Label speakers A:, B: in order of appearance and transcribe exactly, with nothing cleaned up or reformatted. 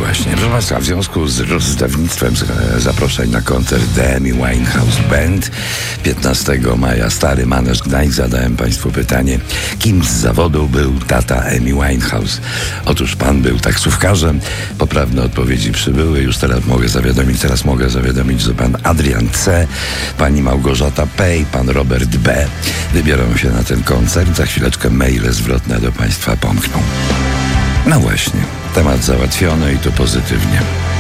A: właśnie. Proszę Państwa, w związku z rozdawnictwem zaproszeń na koncert The Amy Winehouse Band piętnastego maja, Stary Manesz Gdańsk, zadałem Państwu pytanie, kim z zawodu był tata Amy Winehouse? Otóż pan był taksówkarzem. Poprawne odpowiedzi przybyły. Już teraz mogę zawiadomić, teraz mogę zawiadomić, że pan Adrian C., pani Małgorzata P. i pan Robert B. wybiorą się na ten koncert. Za chwileczkę maile zwrotne do Państwa pomkną. No właśnie, temat załatwiony i to pozytywnie.